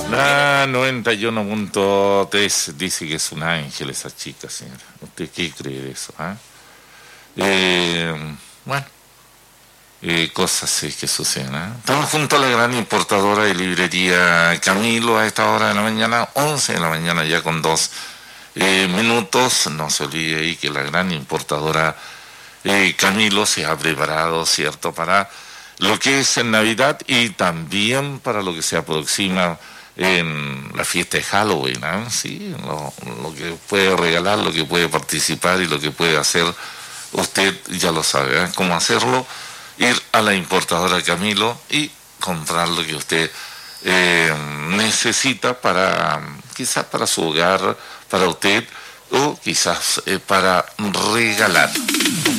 La 91.3 dice que es un ángel esa chica, señora. ¿Usted qué cree de eso? ¿Ah? Bueno, cosas que suceden. ¿Eh? Estamos junto a la gran importadora de librería Camilo a esta hora de la mañana, 11 de la mañana ya con 2 minutos. No se olvide ahí que la gran importadora Camilo se ha preparado, ¿cierto?, para lo que es en Navidad y también para lo que se aproxima en la fiesta de Halloween, ¿eh? Sí, lo que puede regalar, lo que puede participar y lo que puede hacer, usted ya lo sabe, ¿eh? Cómo hacerlo, ir a la importadora Camilo y comprar lo que usted necesita para, quizás para su hogar, para usted o quizás para regalar.